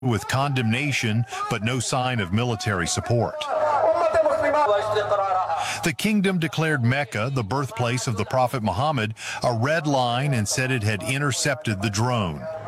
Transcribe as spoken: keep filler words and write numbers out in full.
with condemnation but no sign of military support. The kingdom declared Mecca, the birthplace of the Prophet Muhammad, a red line and said it had intercepted the drone.